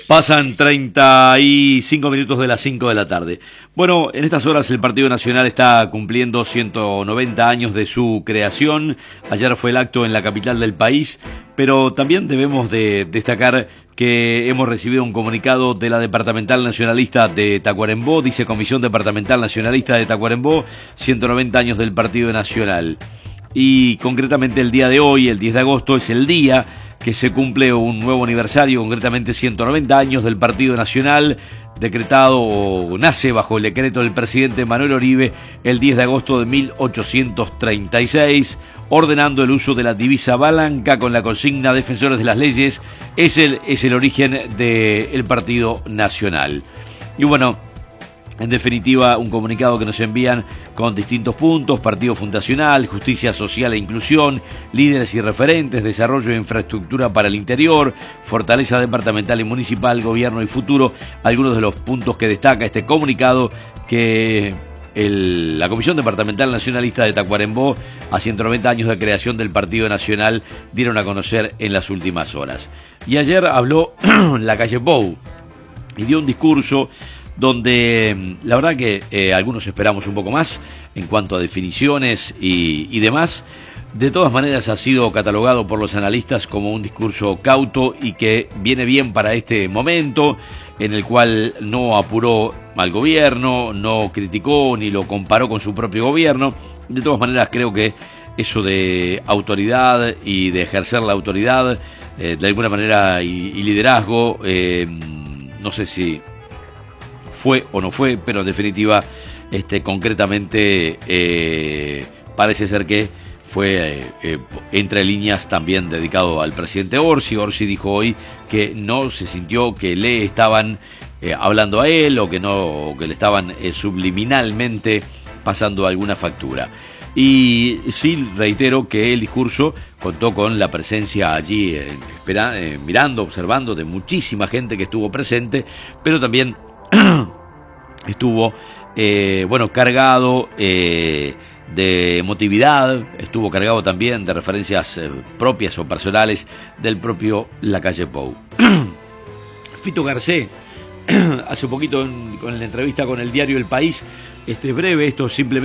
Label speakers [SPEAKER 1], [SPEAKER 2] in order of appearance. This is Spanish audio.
[SPEAKER 1] Pasan 35 minutos de las 5 de la tarde. Bueno, en estas horas el Partido Nacional está cumpliendo 190 años de su creación. Ayer fue el acto en la capital del país, pero también debemos de destacar que hemos recibido un comunicado de la Departamental Nacionalista de Tacuarembó. Dice Comisión Departamental Nacionalista de Tacuarembó, 190 años del Partido Nacional. Y concretamente el día de hoy, el 10 de agosto, es el día que se cumple un nuevo aniversario, concretamente 190 años del Partido Nacional, decretado o nace bajo el decreto del presidente Manuel Oribe el 10 de agosto de 1836, ordenando el uso de la divisa blanca con la consigna Defensores de las Leyes. Es el origen del Partido Nacional. Y bueno, en definitiva, un comunicado que nos envían con distintos puntos: partido fundacional, justicia social e inclusión, líderes y referentes, desarrollo e infraestructura para el interior, fortaleza departamental y municipal, gobierno y futuro. Algunos de los puntos que destaca este comunicado que la Comisión Departamental Nacionalista de Tacuarembó, a 190 años de creación del Partido Nacional, dieron a conocer en las últimas horas. Y ayer habló la calle Pou y dio un discurso donde la verdad que algunos esperamos un poco más en cuanto a definiciones y demás. De todas maneras ha sido catalogado por los analistas como un discurso cauto y que viene bien para este momento, en el cual no apuró al gobierno, no criticó ni lo comparó con su propio gobierno. De todas maneras creo que eso de autoridad y de ejercer la autoridad de alguna manera y liderazgo, no sé si fue o no fue, pero en definitiva concretamente parece ser que fue entre líneas también dedicado al presidente Orsi. Orsi dijo hoy que no se sintió que le estaban hablando a él o que le estaban subliminalmente pasando alguna factura. Y sí, reitero que el discurso contó con la presencia allí mirando, observando, de muchísima gente que estuvo presente, pero también estuvo cargado de emotividad, estuvo cargado también de referencias propias o personales del propio Lacalle Pou. Fito Garcés, hace poquito con la entrevista con el diario El País, breve, esto simplemente